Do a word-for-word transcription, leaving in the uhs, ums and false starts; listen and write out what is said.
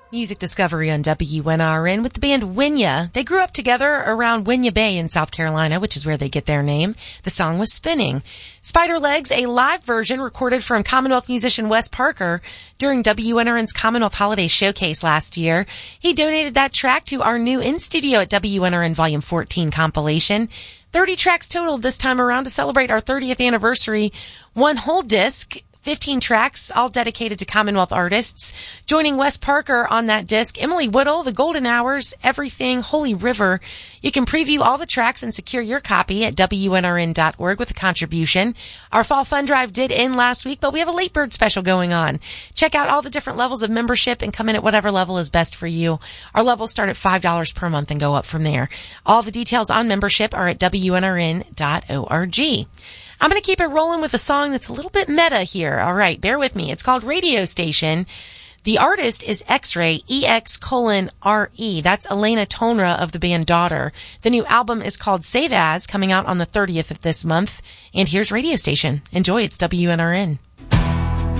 Music Discovery on W N R N with the band Winya. They grew up together around Winya Bay in South Carolina, which is where they get their name. The song was Spinning. Spider Legs, a live version recorded from Commonwealth musician Wes Parker during W N R N's Commonwealth Holiday Showcase last year. He donated that track to our new In Studio at W N R N Volume fourteen compilation. thirty tracks total this time around to celebrate our thirtieth anniversary. One whole disc. fifteen tracks, all dedicated to Commonwealth artists. Joining Wes Parker on that disc, Emily Whittle, The Golden Hours, Everything, Holy River. You can preview all the tracks and secure your copy at W N R N dot org with a contribution. Our Fall Fun Drive did end last week, but we have a late bird special going on. Check out all the different levels of membership and come in at whatever level is best for you. Our levels start at five dollars per month and go up from there. All the details on membership are at W N R N dot org. I'm going to keep it rolling with a song that's a little bit meta here. All right, bear with me. It's called Radio Station. The artist is X-Ray, E X colon R E. That's Elena Tonra of the band Daughter. The new album is called Save As, coming out on the thirtieth of this month. And here's Radio Station. Enjoy. It's W N R N.